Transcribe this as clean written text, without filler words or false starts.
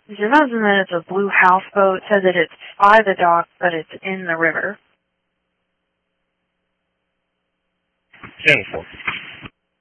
It doesn't that it's a blue houseboat. It says that it's by the dock, but it's in the river. 10-4.